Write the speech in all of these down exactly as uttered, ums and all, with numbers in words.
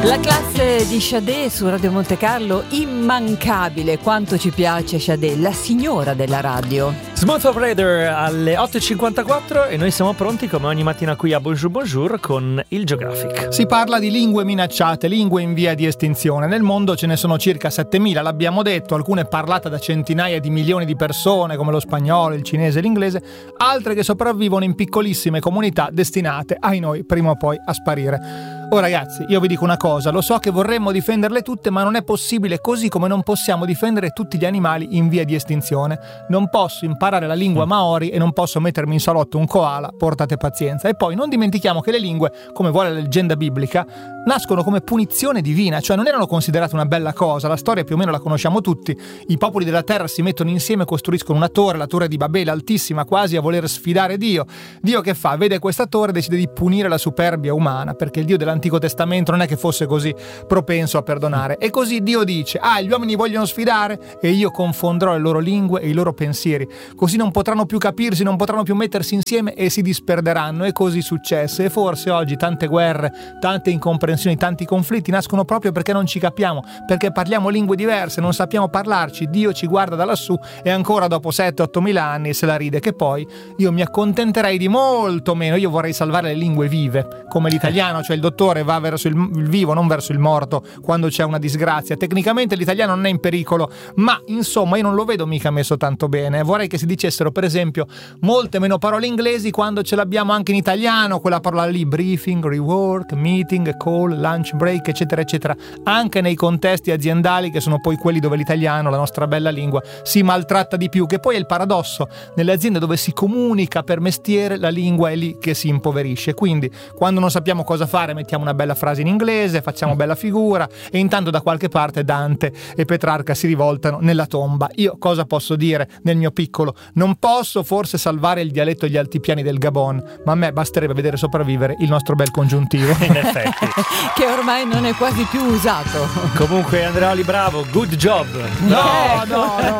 La classe di Sade su Radio Monte Carlo, immancabile, quanto ci piace Sade, la signora della radio. Smooth Operator alle otto e cinquantaquattro e noi siamo pronti come ogni mattina qui a Bonjour Bonjour con il Geographic. Si parla di lingue minacciate, lingue in via di estinzione. Nel mondo ce ne sono circa settemila, l'abbiamo detto, alcune parlate da centinaia di milioni di persone come lo spagnolo, il cinese e l'inglese, altre che sopravvivono in piccolissime comunità destinate, ai noi, prima o poi a sparire. Oh ragazzi, io vi dico una cosa, lo so che vorremmo difenderle tutte, ma non è possibile, così come non possiamo difendere tutti gli animali in via di estinzione. Non posso imparare la lingua maori e non posso mettermi in salotto un koala, portate pazienza. E poi non dimentichiamo che le lingue, come vuole la leggenda biblica, nascono come punizione divina, cioè non erano considerate una bella cosa, la storia più o meno la conosciamo tutti. I popoli della terra si mettono insieme e costruiscono una torre, la torre di Babele, altissima, quasi a voler sfidare Dio. Dio che fa? Vede questa torre e decide di punire la superbia umana, perché il Dio dell'Antico Testamento non è che fosse così propenso a perdonare. E così Dio dice: ah, gli uomini vogliono sfidare e io confondrò le loro lingue e i loro pensieri, così non potranno più capirsi, non potranno più mettersi insieme e si disperderanno. E così successe. E forse oggi tante guerre, tante incomprensioni, tanti conflitti nascono proprio perché non ci capiamo, perché parliamo lingue diverse, non sappiamo parlarci. Dio ci guarda da lassù e ancora dopo sette otto mila anni se la ride, che poi io mi accontenterei di molto meno. Io vorrei salvare le lingue vive, come l'italiano, cioè il dottore va verso il, il vivo, non verso il morto quando c'è una disgrazia. Tecnicamente l'italiano non è in pericolo, ma insomma io non lo vedo mica messo tanto bene. Vorrei che si dicessero per esempio molte meno parole inglesi quando ce l'abbiamo anche in italiano, quella parola lì, briefing, rework, meeting, call, lunch break, eccetera eccetera, anche nei contesti aziendali che sono poi quelli dove l'italiano, la nostra bella lingua, si maltratta di più, che poi è il paradosso. Nelle aziende dove si comunica per mestiere la lingua è lì che si impoverisce. Quindi quando non sappiamo cosa fare mettiamo una bella frase in inglese, facciamo bella figura e intanto da qualche parte Dante e Petrarca si rivoltano nella tomba. Io cosa posso dire nel mio piccolo? Non posso forse salvare il dialetto degli altipiani del Gabon, ma a me basterebbe vedere sopravvivere il nostro bel congiuntivo. In effetti. Che ormai non è quasi più usato. Comunque Andreoli, bravo, good job. No, no, no.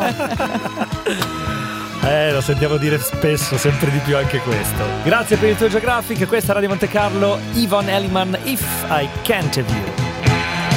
Eh, lo sentiamo dire spesso, sempre di più anche questo. Grazie per il tuo Geographic, questa è Radio Monte Carlo, Yvonne Elliman, If I Can't Have You.